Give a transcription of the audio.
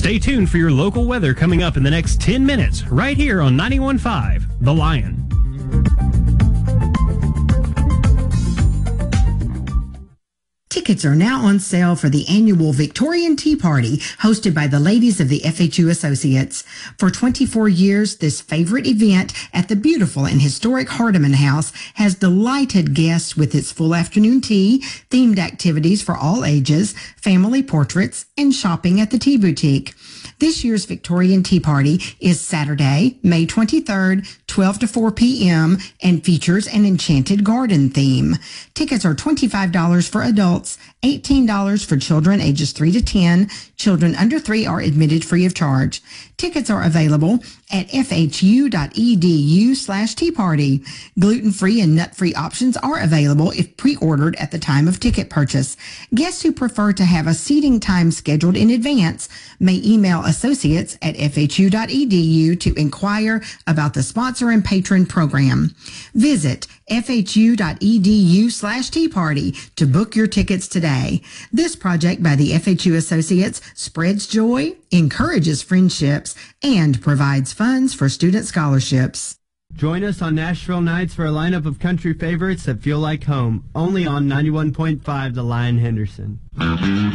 Stay tuned for your local weather coming up in the next 10 minutes, right here on 91.5 The Lion. Tickets are now on sale for the annual Victorian Tea Party hosted by the ladies of the FHU Associates. For 24 years, this favorite event at the beautiful and historic Hardiman House has delighted guests with its full afternoon tea, themed activities for all ages, family portraits, and shopping at the Tea Boutique. This year's Victorian Tea Party is Saturday, May 23rd, 12 to 4 p.m. and features an enchanted garden theme. Tickets are $25 for adults, $18 for children ages 3 to 10. Children under 3 are admitted free of charge. Tickets are available at fhu.edu/tea party. Gluten-free and nut-free options are available if pre-ordered at the time of ticket purchase. Guests who prefer to have a seating time scheduled in advance may email associates at fhu.edu to inquire about the sponsor and patron program. Visit fhu.edu/tea party to book your tickets today. This project by the FHU Associates spreads joy, encourages friendships, and provides funds for student scholarships. Join us on Nashville Nights for a lineup of country favorites that feel like home, only on 91.5 The Lion Henderson.